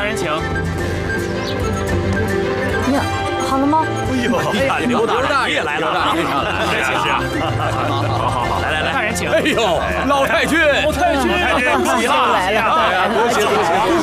人请。 呀，好了吗？ 哎呦，刘大爷来了， 来请示啊！好，来，大人请。 哎呦，老太君， 老太君，恭喜了， 来了， 多谢。